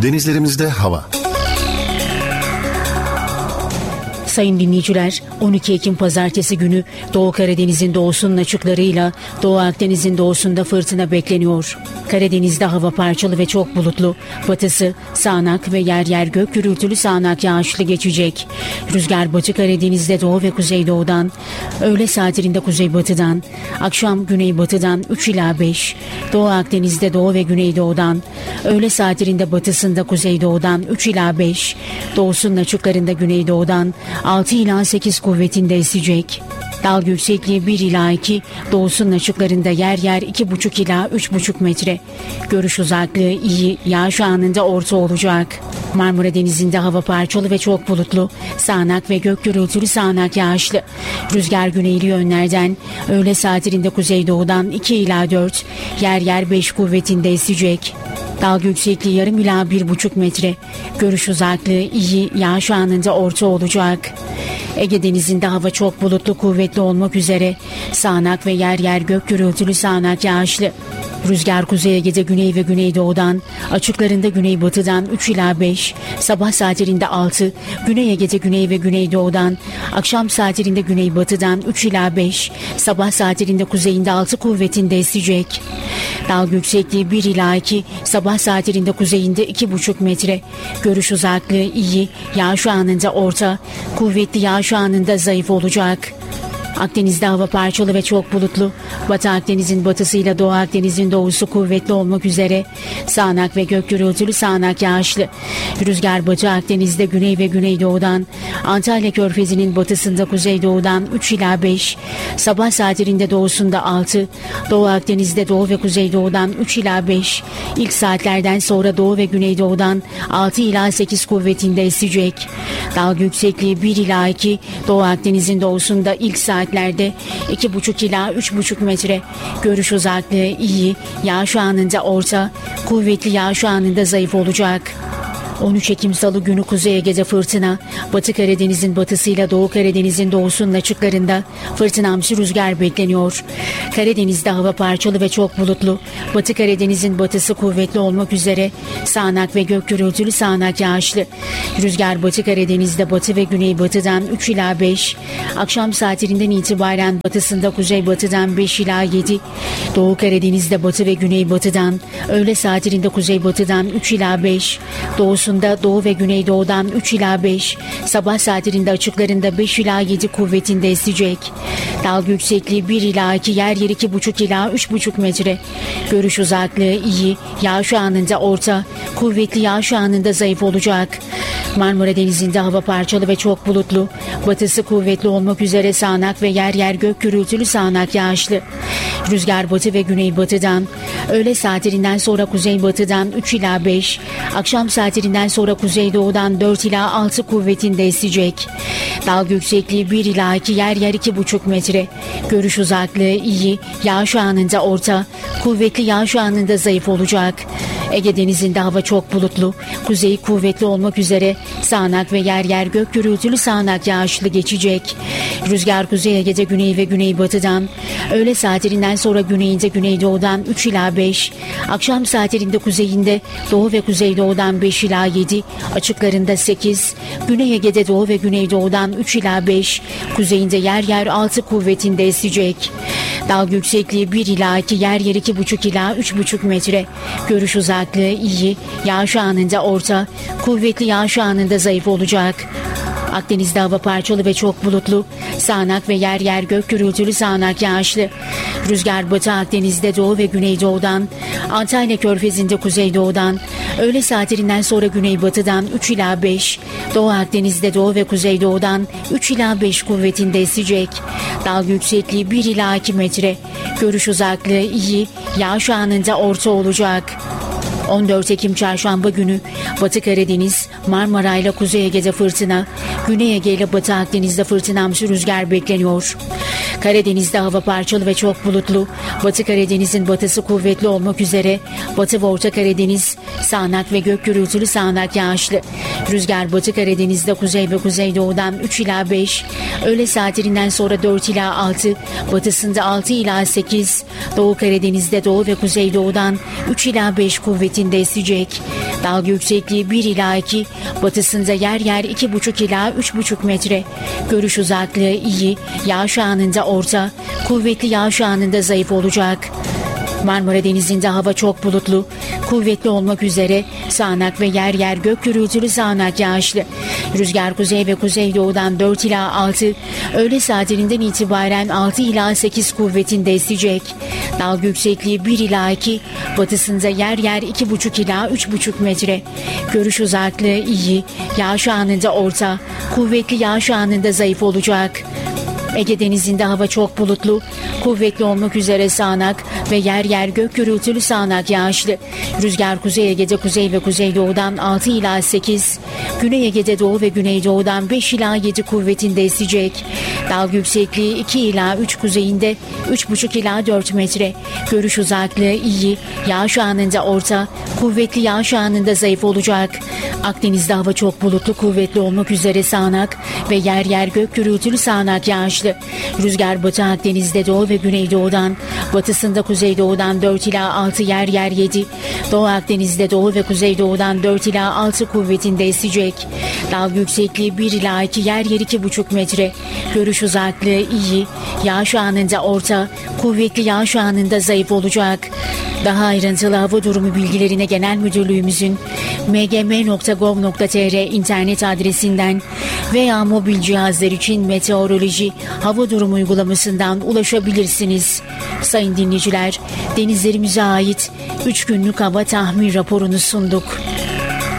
Denizlerimizde hava. Sayın dinleyiciler, 12 Ekim Pazartesi günü Doğu Karadeniz'in doğusunun açıklarıyla Doğu Akdeniz'in doğusunda fırtına bekleniyor. Karadeniz'de hava parçalı ve çok bulutlu. Batısı sağanak ve yer yer gök gürültülü sağanak yağışlı geçecek. Rüzgar Batı Karadeniz'de doğu ve kuzeydoğudan, öğle saatlerinde kuzeybatıdan, akşam güneybatıdan 3 ila 5, Doğu Akdeniz'de doğu ve güneydoğudan, öğle saatlerinde batısında kuzeydoğudan 3 ila 5, doğusunun açıklarında güneydoğudan 6 ila 8 kuvvetinde esecek. Dalga yüksekliği 1 ila 2, doğusunun açıklarında yer yer 2,5 ila 3,5 metre. Görüş uzaklığı iyi, yağış anında orta olacak. Marmara Denizi'nde hava parçalı ve çok bulutlu, sağanak ve gök gürültülü sağanak yağışlı. Rüzgar güneyli yönlerden, öğle saatlerinde kuzeydoğudan 2 ila 4, yer yer 5 kuvvetinde esecek. Dalga yüksekliği yarım ila 1,5 metre. Görüş uzaklığı iyi, yağış anında orta olacak. Ege Denizi'nde hava çok bulutlu, kuvvetli olmak üzere. Sağanak ve yer yer gök gürültülü sağanak yağışlı. Rüzgar Kuzey Ege'de güney ve güneydoğudan, açıklarında güneybatıdan 3 ila 5, sabah saatlerinde 6, Güney Ege'de güney ve güneydoğudan, akşam saatlerinde güneybatıdan 3 ila 5, sabah saatlerinde kuzeyinde 6 kuvvetinde esecek. Dalga yüksekliği 1 ila 2, sabah saatlerinde kuzeyinde 2,5 metre. Görüş uzaklığı iyi, yağış anında orta, kuvvetli yağış anında zayıf olacak. Akdeniz'de hava parçalı ve çok bulutlu. Batı Akdeniz'in batısıyla Doğu Akdeniz'in doğusu kuvvetli olmak üzere. Sağanak ve gök gürültülü sağanak yağışlı. Rüzgar Batı Akdeniz'de güney ve güneydoğudan, Antalya Körfezi'nin batısında kuzeydoğudan 3 ila 5, sabah saatlerinde doğusunda 6, Doğu Akdeniz'de doğu ve kuzeydoğudan 3 ila 5, ilk saatlerden sonra doğu ve güneydoğudan 6 ila 8 kuvvetinde esecek. Dalga yüksekliği 1 ila 2, Doğu Akdeniz'in doğusunda ilk saatlerde 2,5 ila 3,5 metre. Görüş uzaklığı iyi, yağış anında orta, kuvvetli yağış anında zayıf olacak. 13 Ekim Salı günü Kuzey Ege'de fırtına, Batı Karadeniz'in batısıyla Doğu Karadeniz'in doğusunun açıklarında fırtınamsı rüzgar bekleniyor. Karadeniz'de hava parçalı ve çok bulutlu. Batı Karadeniz'in batısı kuvvetli olmak üzere sağanak ve gök gürültülü sağanak yağışlı. Rüzgar Batı Karadeniz'de batı ve güneybatıdan 3 ila 5, akşam saatlerinden itibaren batısında kuzeybatıdan 5 ila 7, Doğu Karadeniz'de batı ve güneybatıdan, öğle saatlerinde kuzeybatıdan 3 ila 5, doğusunda doğu ve güneydoğudan 3 ila 5, sabah saatlerinde açıklarında 5 ila 7 kuvvetinde esecek. Dalga yüksekliği 1 ila 2, yer yer 2,5 ila 3,5 metre. Görüş uzaklığı iyi, yağış anında orta, kuvvetli yağış anında zayıf olacak. Marmara Denizi'nde hava parçalı ve çok bulutlu. Batısı kuvvetli olmak üzere sağanak ve yer yer gök gürültülü sağanak yağışlı. Rüzgar batı ve güneybatıdan, öğle saatlerinden sonra kuzeybatıdan 3 ila 5, akşam saatlerinden sonra kuzeydoğudan 4 ila 6 kuvvetinde esecek. Dalga yüksekliği 1 ila 2, yer yer 2,5 metre. Görüş uzaklığı iyi, yağış anında orta, kuvvetli yağış anında zayıf olacak. Ege Denizi'nde hava çok bulutlu. Kuzeyi kuvvetli olmak üzere sağanak ve yer yer gök gürültülü sağanak yağışlı geçecek. Rüzgar Kuzey Ege'de güney ve güneybatıdan, öğle saatlerinden sonra güneyinde güneydoğudan 3 ila 5, akşam saatlerinde kuzeyinde doğu ve kuzeydoğudan 5 ila 7, açıklarında 8, Güney Ege'de doğu ve güneydoğudan 3 ila 5, kuzeyinde yer yer 6 kuvvetinde esecek. Dalga yüksekliği 1 ila 2, yer yer 2,5 ila 3,5 metre. Görüş uzaklığı iyi, yağış anında orta, kuvvetli yağış anında zayıf olacak. Akdeniz'de hava parçalı ve çok bulutlu. Sağanak ve yer yer gök gürültülü sağanak yağışlı. Rüzgar Batı Akdeniz'de doğu ve güneydoğudan, Antalya Körfezi'nde kuzeydoğudan, öğle saatlerinden sonra güneybatıdan 3 ila 5, Doğu Akdeniz'de doğu ve kuzeydoğudan 3 ila 5 kuvvetinde esecek. Dalga yüksekliği 1 ila 2 metre. Görüş uzaklığı iyi, yağış anında orta olacak. 14 Ekim Çarşamba günü Batı Karadeniz, Marmara ile Kuzey Ege'de fırtına, Güney Ege ile Batı Akdeniz'de fırtınamsı rüzgar bekleniyor. Karadeniz'de hava parçalı ve çok bulutlu. Batı Karadeniz'in batısı kuvvetli olmak üzere Batı ve Orta Karadeniz sağanak ve gök gürültülü sağanak yağışlı. Rüzgar Batı Karadeniz'de kuzey ve kuzeydoğudan 3 ila 5, öğle saatlerinden sonra 4 ila 6, batısında 6 ila 8, Doğu Karadeniz'de doğu ve kuzeydoğudan 3 ila 5 kuvvetinde esecek. Dalga yüksekliği 1 ila 2, batısında yer yer 2,5 ila 3,5 metre. Görüş uzaklığı iyi, yağış anında orta, kuvvetli yağış anında zayıf olacak. Marmara Denizi'nde hava çok bulutlu, kuvvetli olmak üzere sağanak ve yer yer gök gürültülü sağanak yağışlı. Rüzgar kuzey ve kuzeydoğudan 4 ila 6, öğle saatlerinden itibaren 6 ila 8 kuvvetinde esecek. Dalga yüksekliği 1 ila 2, batısında yer yer 2,5 ila 3,5 metre. Görüş uzaklığı iyi, yağış anında orta, kuvvetli yağış anında zayıf olacak. Ege Denizi'nde hava çok bulutlu, kuvvetli olmak üzere sağanak ve yer yer gök gürültülü sağanak yağışlı. Rüzgar Kuzey Ege'de kuzey ve kuzeydoğudan 6 ila 8, Güney Ege'de doğu ve güneydoğudan 5 ila 7 kuvvetinde esecek. Dalga yüksekliği 2 ila 3 kuzeyinde, 3,5 ila 4 metre. Görüş uzaklığı iyi, yağış anında orta, kuvvetli yağış anında zayıf olacak. Akdeniz'de hava çok bulutlu, kuvvetli olmak üzere sağanak ve yer yer gök gürültülü sağanak yağışlı. Rüzgar Batı Akdeniz'de doğu ve güneydoğudan, batısında kuzeydoğudan 4 ila 6 yer yer 7, Doğu Akdeniz'de doğu ve kuzeydoğudan 4 ila 6 kuvvetinde esecek. Dalga yüksekliği 1 ila 2 yer yer 2,5 metre. Görüş uzaklığı iyi, yağış anında orta, kuvvetli yağış anında zayıf olacak. Daha ayrıntılı hava durumu bilgilerine Genel Müdürlüğümüzün mgm.gov.tr internet adresinden veya mobil cihazlar için meteoroloji hava durumu uygulamasından ulaşabilirsiniz. Sayın dinleyiciler, denizlerimize ait 3 günlük hava tahmin raporunu sunduk.